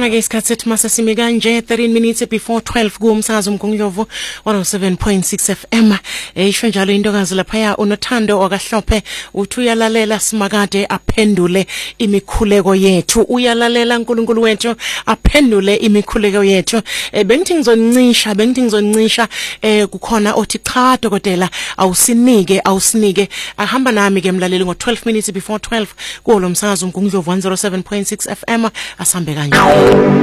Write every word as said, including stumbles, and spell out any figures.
Siyabonga ke isikhathi sethu mase simi kanje thirteen minutes before twelve kumsakazo uMgungundlovu one oh seven point six F M. Eh isho njalo intokazi lapha ya unothando wakaHlophe uthi uyalalela simakade aphendule imikhuleko yethu, uyalalela uNkulunkulu wethu aphendule imikhuleko yethu. Eh bengithi ngizoncisha bengithi ngizoncisha eh kukhona othi cha dokotela awusinike awusinike ahamba nami ke mlaleli ngo twelve minutes before twelve kulo msakazo uMgungundlovu one oh seven point six F M asambe kanje.